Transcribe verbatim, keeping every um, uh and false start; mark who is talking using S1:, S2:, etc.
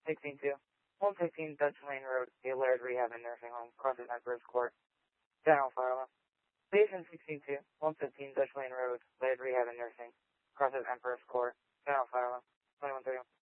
S1: sixteen two, one fifteen Dutch Lane Road, a Laird Rehab and Nursing Home, crossing Emperor's Court. General Fire Alarm. Station sixteen two, one fifteen Dutch Lane Road, Laird Rehab and Nursing, crossing Emperor's Court. General Fire Alarm. twenty-one thirty-one.